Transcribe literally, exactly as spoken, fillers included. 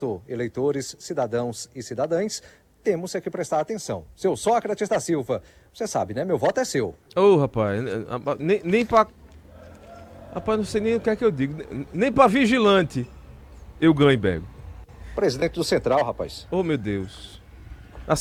Eleitores, cidadãos e cidadãs, temos é que prestar atenção. Seu Sócrates da Silva, você sabe, né? Meu voto é seu. Ô, oh, rapaz, nem, nem pra... Rapaz, não sei nem o que é que eu digo. Nem pra vigilante eu ganho, Bego. Presidente do Central, rapaz. Oh, meu Deus.